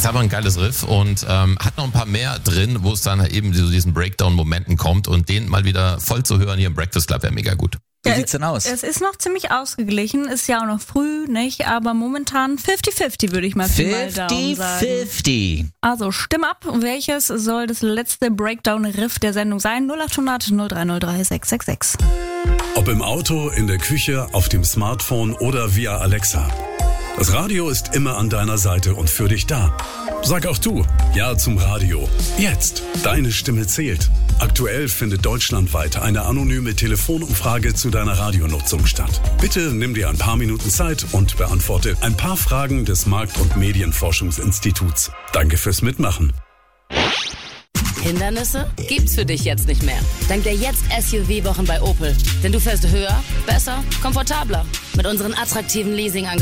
ist einfach ein geiles Riff und hat noch ein paar mehr drin, wo es dann eben zu diesen Breakdown-Momenten kommt und den mal wieder voll zu hören hier im Breakfast Club wäre mega gut. Wie sieht's denn aus? Es ist noch ziemlich ausgeglichen, ist ja auch noch früh, nicht? Aber momentan 50-50 würde ich mal sagen. 50-50. Also stimm ab, welches soll das letzte Breakdown-Riff der Sendung sein? 0800 0303 666. Ob im Auto, in der Küche, auf dem Smartphone oder via Alexa. Das Radio ist immer an deiner Seite und für dich da. Sag auch du Ja zum Radio. Jetzt. Deine Stimme zählt. Aktuell findet deutschlandweit eine anonyme Telefonumfrage zu deiner Radionutzung statt. Bitte nimm dir ein paar Minuten Zeit und beantworte ein paar Fragen des Markt- und Medienforschungsinstituts. Danke fürs Mitmachen. Hindernisse gibt's für dich jetzt nicht mehr. Dank der Jetzt-SUV-Wochen bei Opel. Denn du fährst höher, besser, komfortabler. Mit unseren attraktiven Leasingangeboten.